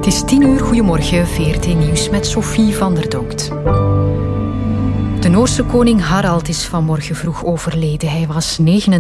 is 10:00, goedemorgen, VRT Nieuws met Sophie van der Donkt. De Noorse koning Harald is vanmorgen vroeg overleden. Hij was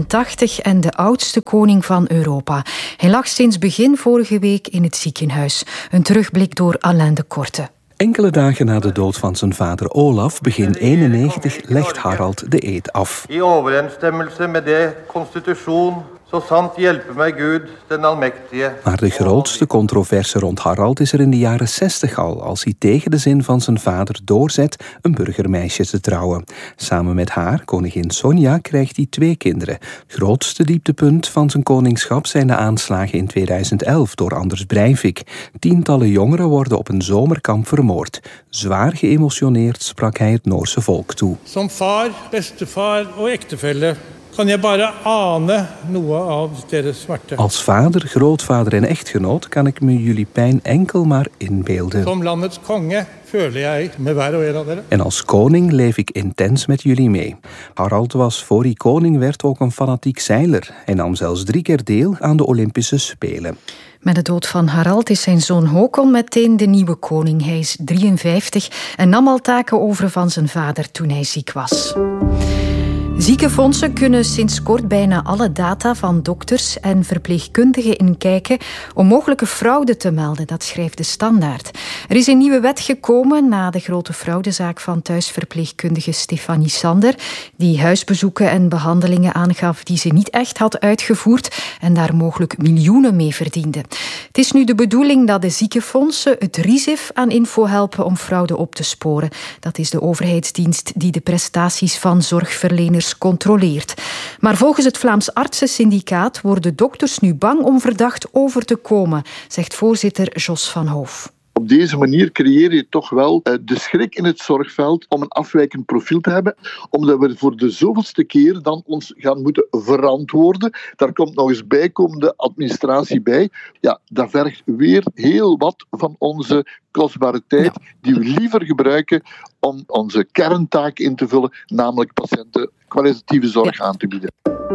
89 en de oudste koning van Europa. Hij lag sinds begin vorige week in het ziekenhuis. Een terugblik door Alain de Korte. Enkele dagen na de dood van zijn vader Olaf, begin 91, legt Harald de eed af. In overeenstemmelse met de constitutie, zo sant hjelpe mij Gud, den almektige. Maar de grootste controverse rond Harald is er in de jaren 60 al, als hij tegen de zin van zijn vader doorzet een burgermeisje te trouwen. Samen met haar, koningin Sonja, krijgt hij 2 kinderen. Het grootste dieptepunt van zijn koningschap zijn de aanslagen in 2011 door Anders Breivik. Tientallen jongeren worden op een zomerkamp vermoord. Zwaar geëmotioneerd sprak hij het Noorse volk toe. Som far, bestefar en echtefelle kan je bare ane noe av deres smerte. Als vader, grootvader en echtgenoot kan ik me jullie pijn enkel maar inbeelden. Som landets konge føler jeg med hver og en av dere. En als koning leef ik intens met jullie mee. Harald was, voor hij koning werd, ook een fanatiek zeiler. Hij nam zelfs 3 keer deel aan de Olympische Spelen. Met de dood van Harald is zijn zoon Håkon meteen de nieuwe koning. Hij is 53 en nam al taken over van zijn vader toen hij ziek was. Ziekenfondsen kunnen sinds kort bijna alle data van dokters en verpleegkundigen inkijken om mogelijke fraude te melden, dat schrijft de Standaard. Er is een nieuwe wet gekomen na de grote fraudezaak van thuisverpleegkundige Stefanie Sander, die huisbezoeken en behandelingen aangaf die ze niet echt had uitgevoerd en daar mogelijk miljoenen mee verdiende. Het is nu de bedoeling dat de ziekenfondsen het RISIF aan info helpen om fraude op te sporen. Dat is de overheidsdienst die de prestaties van zorgverleners controleert. Maar volgens het Vlaams Artsensyndicaat worden dokters nu bang om verdacht over te komen, zegt voorzitter Jos van Hoof. Op deze manier creëer je toch wel de schrik in het zorgveld om een afwijkend profiel te hebben, omdat we voor de zoveelste keer dan ons gaan moeten verantwoorden. Daar komt nog eens bijkomende administratie bij. Ja, dat vergt weer heel wat van onze kostbare tijd, die we liever gebruiken om onze kerntaak in te vullen, namelijk patiënten kwalitatieve zorg aan te bieden.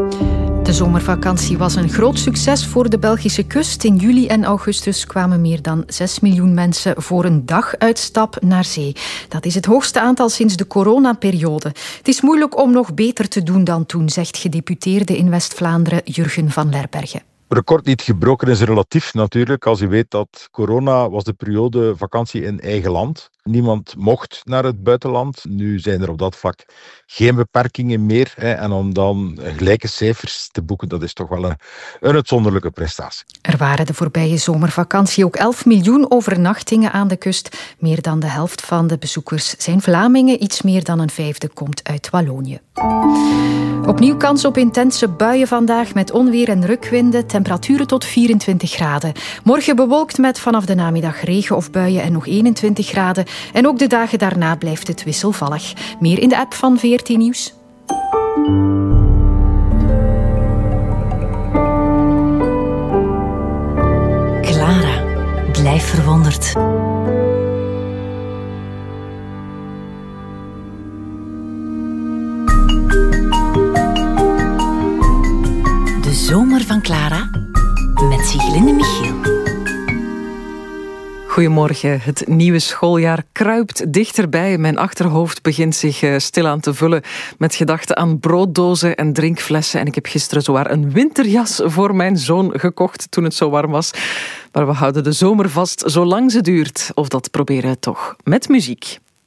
De zomervakantie was een groot succes voor de Belgische kust. In juli en augustus kwamen meer dan 6 miljoen mensen voor een daguitstap naar zee. Dat is het hoogste aantal sinds de coronaperiode. Het is moeilijk om nog beter te doen dan toen, zegt gedeputeerde in West-Vlaanderen Jurgen van Lerberghe. Record niet gebroken is relatief natuurlijk. Als u weet dat corona was de periode vakantie in eigen land. Niemand mocht naar het buitenland. Nu zijn er op dat vlak geen beperkingen meer. En om dan gelijke cijfers te boeken, dat is toch wel een uitzonderlijke prestatie. Er waren de voorbije zomervakantie ook 11 miljoen overnachtingen aan de kust. Meer dan de helft van de bezoekers zijn Vlamingen. Iets meer dan een vijfde komt uit Wallonië. Opnieuw kans op intense buien vandaag met onweer en rukwinden. Temperaturen tot 24 graden. Morgen bewolkt met vanaf de namiddag regen of buien en nog 21 graden. En ook de dagen daarna blijft het wisselvallig. Meer in de app van VRT Nieuws. Clara, blijf verwonderd. De zomer van Clara met Siglinde Michiel. Goedemorgen. Het nieuwe schooljaar kruipt dichterbij. Mijn achterhoofd begint zich stilaan te vullen met gedachten aan brooddozen en drinkflessen. En ik heb gisteren zowaar een winterjas voor mijn zoon gekocht toen het zo warm was. Maar we houden de zomer vast zolang ze duurt. Of dat proberen we toch met muziek.